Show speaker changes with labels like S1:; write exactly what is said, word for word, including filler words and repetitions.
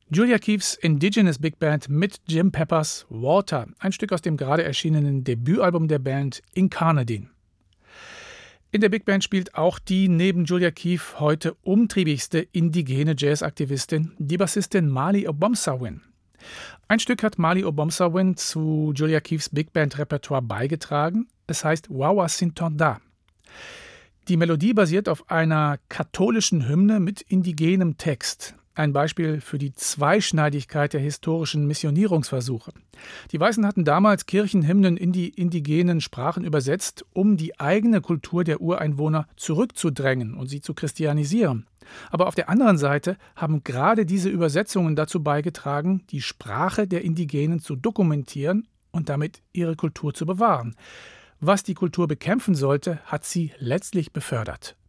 S1: Julia Keefs Indigenous Big Band mit Jim Peppers Water, ein Stück aus dem gerade erschienenen Debütalbum der Band Incarnadine. In der Big Band spielt auch die neben Julia Keef heute umtriebigste indigene Jazzaktivistin, die Bassistin Mali Obomsawin. Ein Stück hat Mali Obomsawin zu Julia Keefs Big Band-Repertoire beigetragen. Es heißt Wawa Sintonda. Die Melodie basiert auf einer katholischen Hymne mit indigenem Text. Ein Beispiel für die Zweischneidigkeit der historischen Missionierungsversuche. Die Weißen hatten damals Kirchenhymnen in die indigenen Sprachen übersetzt, um die eigene Kultur der Ureinwohner zurückzudrängen und sie zu christianisieren. Aber auf der anderen Seite haben gerade diese Übersetzungen dazu beigetragen, die Sprache der Indigenen zu dokumentieren und damit ihre Kultur zu bewahren. Was die Kultur bekämpfen sollte, hat sie letztlich befördert.